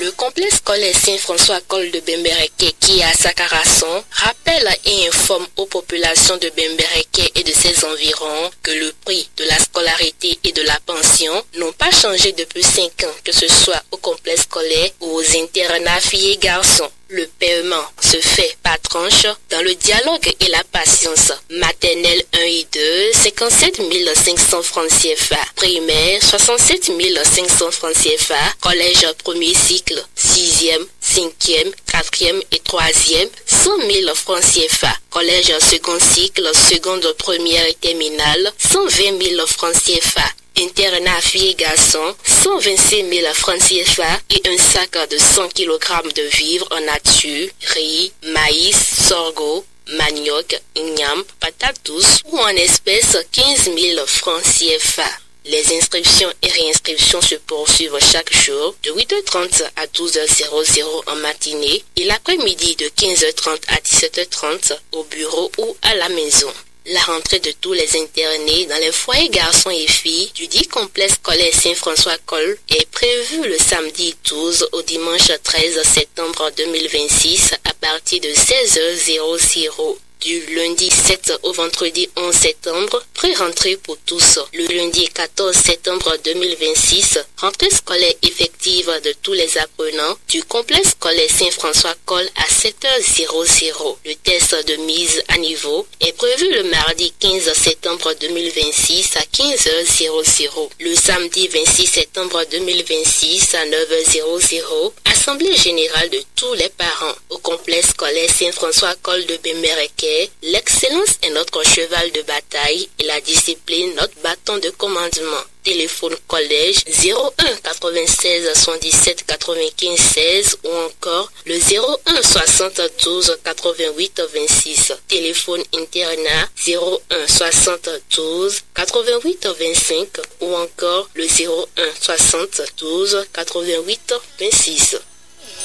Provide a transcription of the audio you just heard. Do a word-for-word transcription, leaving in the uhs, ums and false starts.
Le complexe scolaire Saint-François-Col de Bembereke, qui est à Sakarasson, rappelle et informe aux populations de Bembereke et de ses environs que le prix de la scolarité et de la pension n'ont pas changé depuis cinq ans, que ce soit au complexe scolaire ou aux internats filles et garçons. Le paiement se fait par tranche dans le dialogue et la patience. Maternelle un et deux, cinquante-sept mille cinq cents francs C F A. Primaire, soixante-sept mille cinq cents francs C F A. Collège premier cycle, sixième, cinquième, quatrième et troisième, cent mille francs C F A. Collège second cycle, seconde, première et terminale, cent vingt mille francs C F A. Internat filles et garçons, cent vingt-six mille francs C F A et un sac de cent kilogrammes de vivres en nature, riz, maïs, sorgho, manioc, igname, patates douces ou en espèces quinze mille francs C F A. Les inscriptions et réinscriptions se poursuivent chaque jour de huit heures trente à douze heures en matinée et l'après-midi de quinze heures trente à dix-sept heures trente au bureau ou à la maison. La rentrée de tous les internés dans les foyers garçons et filles du dit complexe scolaire Saint-François-Col est prévue le samedi douze au dimanche treize septembre deux mille vingt-six à partir de seize heures. Du lundi sept au vendredi onze septembre, pré-rentrée pour tous. Le lundi quatorze septembre deux mille vingt-six, rentrée scolaire effective de tous les apprenants du complexe scolaire Saint-François-Col à sept heures. Le test de mise à niveau est prévu le mardi quinze septembre deux mille vingt-six à quinze heures. Le samedi vingt-six septembre deux mille vingt-six à neuf heures, assemblée générale de tous les parents au complexe scolaire Saint-François-Col de Bembereke. L'excellence est notre cheval de bataille et la discipline notre bâton de commandement. Téléphone collège zéro un quatre-vingt-seize soixante-dix-sept quatre-vingt-quinze seize ou encore le zéro un soixante-douze quatre-vingt-huit vingt-six. Téléphone internat zéro un soixante-douze quatre-vingt-huit vingt-cinq ou encore le zéro un soixante-douze quatre-vingt-huit vingt-six.